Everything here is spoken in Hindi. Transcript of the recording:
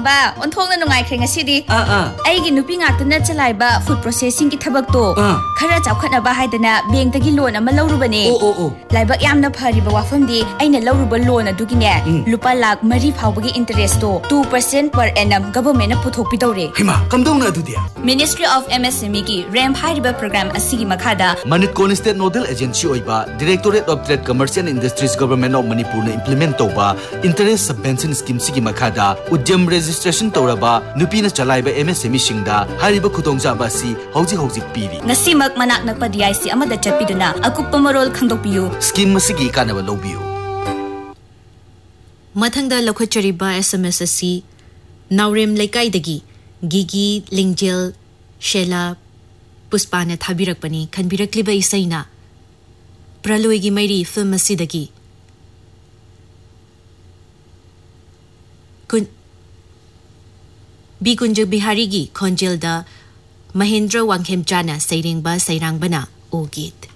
बा ओंथोंना नुंगाई ख्रे ngasi ꯑꯩꯒꯤ ꯅꯨꯄꯤ ꯉꯥꯛꯇꯅ ꯆꯂꯥꯏꯕ ꯐꯨꯗ ꯄ꯭ꯔꯣꯁꯦꯁꯤꯡꯒꯤ ꯊꯕꯛꯇꯣ ꯈꯔ ꯆꯥꯎꯈꯠꯅꯕ ꯍꯥꯏꯗꯅ ꯕꯦꯡꯛꯇꯒꯤ ꯂꯣꯟ ꯑꯃ ꯂꯧꯔꯨꯕꯅꯦ ꯂꯥꯏꯕꯛ ꯌꯥꯝꯅ ꯐꯔꯤꯕ ꯋꯥꯐꯝꯗꯤ ꯑꯩꯅ ꯂꯧꯔꯨꯕ ꯂꯣꯟ ꯑꯗꯨꯒꯤꯅꯦ ꯂꯨꯄꯥ ꯂꯥꯛ 3 ꯐꯥꯎꯕꯒꯤ ꯏꯟꯇꯔꯦꯁꯇꯣ 2% per annum ꯒꯚꯔꯟꯃꯦꯟꯠꯅ ꯄꯨꯊꯣꯛꯄꯤꯗꯧꯔꯦ ꯍꯤꯃꯥ ꯀꯝꯗꯧꯅ ꯑꯗꯨꯗꯤ ꯃꯤꯅꯤꯁꯇ꯭ꯔꯤ ꯑꯣꯐ MSME ꯒꯤ RAMP ꯍꯥꯏꯔꯤꯕ ꯄ꯭ꯔꯣꯒ꯭ꯔꯥꯝ ꯑꯁꯤꯒꯤ ꯃꯈꯥꯗ ꯃꯅꯤꯠꯀꯣꯟ ꯁ꯭ꯇꯦꯠ ꯅꯣꯗꯦꯜ ꯑꯦꯖꯦꯟꯁꯤ ꯑꯣꯏꯕ directorate of trade commerce ꯑꯦꯟड industries government of ꯃꯅꯤꯄꯨꯔꯅ ꯏꯝꯄ꯭ꯂꯤꯃꯦꯟꯠ ꯇꯧꯕ ꯏꯟꯇꯔꯦꯁ ꯁꯕꯚꯦꯟꯁꯟ ꯁ꯭ꯀꯤꯝꯁꯤꯒꯤ ꯃꯈꯥꯗ उद्यम रजिस्ट्रेशन तौरबा नुपीना चलाइबा MSME सिंगदा हारिबा खुदोंजाबा असि हौजिक पीरी ngasimak manak nakpa DIC amada chatpiduna akuppa marol khangdokpiyu scheme मसिगी कानबा लौबियु मथंगदा लखोचरिबा SMS असि नावरेम लेकाइदगी गिगी लिंगजेल शेला पुष्पाना थाबिरकपनी खनबिरकलिबा इसैना प्रलोयगी Mary film असिदगी B Kunj Bihari की खोंजेल दा महेंद्र वांगखेमचाना सैरेंगबा सैरांगबना ओ गीत